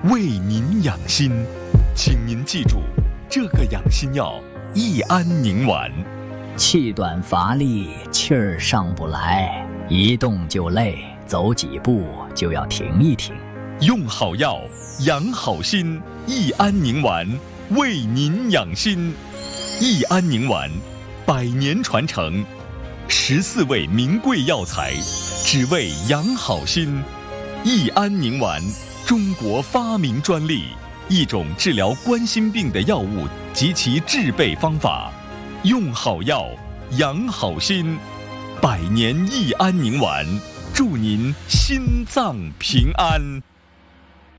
为您养心。请您记住，这个养心药益安宁丸。 气短乏力，气儿上不来，一动就累，走几步就要停一停。 用好药，养好心，益安宁丸为您养心。益安宁丸100年传承，14味名贵药材，只为养好心。益安宁丸，中国发明专利，一种治疗冠心病的药物及其制备方法。用好药，养好心，100年益安宁丸，祝您心脏平安。